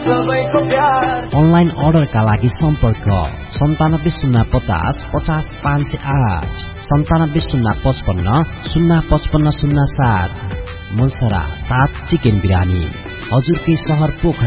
Online अर्डरका लागि सम्पर्क 9705050508 970555055507। मुलसरा 7 चिकन बिरानी हजुरकै शहर पोखरा।